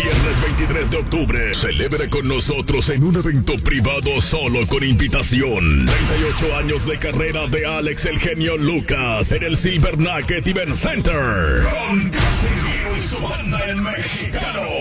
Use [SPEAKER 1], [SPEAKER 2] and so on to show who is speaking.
[SPEAKER 1] Viernes 23 de octubre, celebre con nosotros en un evento privado solo con invitación. 38 años de carrera de Alex el Genio Lucas en el Silver Nugget Event Center. Con Casimiro y su banda El Mexicano.